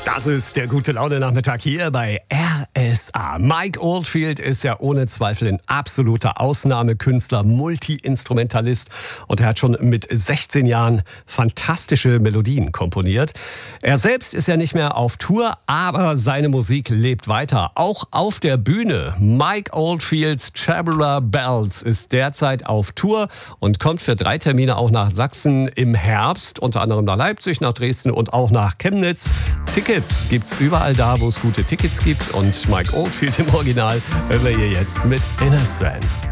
Das ist der Gute-Laune-Nachmittag hier bei RSA. Mike Oldfield ist ja ohne Zweifel ein absoluter Ausnahmekünstler, Multi-Instrumentalist und er hat schon mit 16 Jahren fantastische Melodien komponiert. Er selbst ist ja nicht mehr auf Tour, aber seine Musik lebt weiter, auch auf der Bühne. Mike Oldfields Tubular Bells ist derzeit auf Tour und kommt für 3 Termine auch nach Sachsen im Herbst, unter anderem nach Leipzig, nach Dresden und auch nach Chemnitz. Tickets gibt's überall da, wo es gute Tickets gibt. Und Mike Oldfield im Original hören wir hier jetzt mit Innocent.